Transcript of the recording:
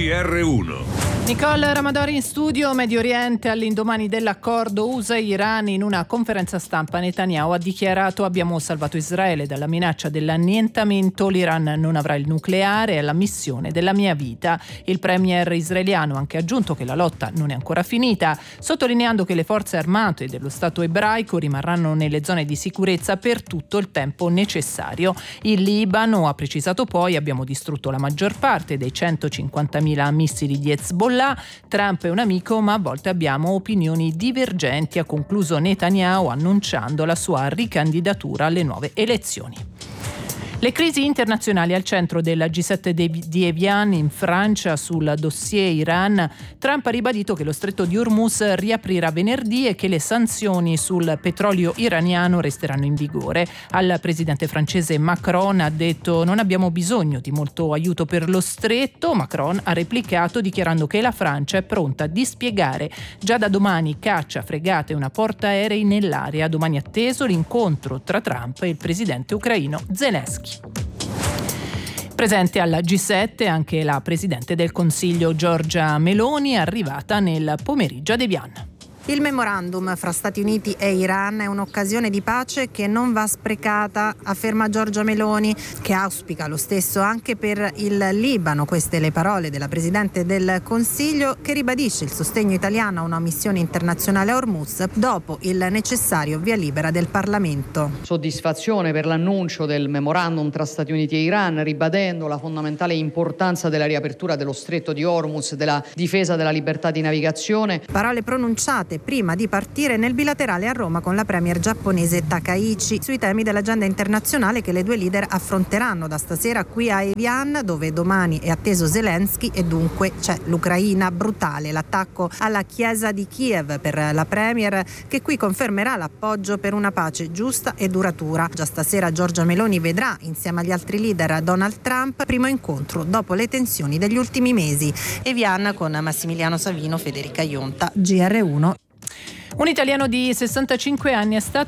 GR1. Nicole Ramadori in studio. Medio Oriente, all'indomani dell'accordo USA-Iran, in una conferenza stampa Netanyahu ha dichiarato: abbiamo salvato Israele dalla minaccia dell'annientamento, l'Iran non avrà il nucleare, è la missione della mia vita. Il premier israeliano ha anche aggiunto che la lotta non è ancora finita, sottolineando che le forze armate dello Stato ebraico rimarranno nelle zone di sicurezza per tutto il tempo necessario. Il Libano, ha precisato poi, abbiamo distrutto la maggior parte dei 150.000 missili di Hezbollah. Trump è un amico, ma a volte abbiamo opinioni divergenti, ha concluso Netanyahu, annunciando la sua ricandidatura alle nuove elezioni. Le crisi internazionali al centro della G7 di Evian in Francia sul dossier Iran. Trump ha ribadito che lo stretto di Hormuz riaprirà venerdì e che le sanzioni sul petrolio iraniano resteranno in vigore. Al presidente francese Macron ha detto: non abbiamo bisogno di molto aiuto per lo stretto. Macron ha replicato dichiarando che la Francia è pronta a dispiegare già da domani caccia, fregate e una portaerei nell'area. Domani atteso l'incontro tra Trump e il presidente ucraino Zelensky. Presente alla G7 anche la Presidente del Consiglio Giorgia Meloni, arrivata nel pomeriggio ad Evian. Il memorandum fra Stati Uniti e Iran è un'occasione di pace che non va sprecata, afferma Giorgia Meloni, che auspica lo stesso anche per il Libano. Queste le parole della Presidente del Consiglio, che ribadisce il sostegno italiano a una missione internazionale a Hormuz dopo il necessario via libera del Parlamento. Soddisfazione per l'annuncio del memorandum tra Stati Uniti e Iran, ribadendo la fondamentale importanza della riapertura dello stretto di Hormuz, della difesa della libertà di navigazione. Parole pronunciate prima di partire nel bilaterale a Roma con la premier giapponese Takaichi sui temi dell'agenda internazionale che le due leader affronteranno da stasera qui a Evian, dove domani è atteso Zelensky e dunque c'è l'Ucraina brutale, l'attacco alla chiesa di Kiev per la premier, che qui confermerà l'appoggio per una pace giusta e duratura. Già stasera Giorgia Meloni vedrà insieme agli altri leader Donald Trump, primo incontro dopo le tensioni degli ultimi mesi. Evian con Massimiliano Savino, Federica Ionta, GR1. Un italiano di 65 anni è stato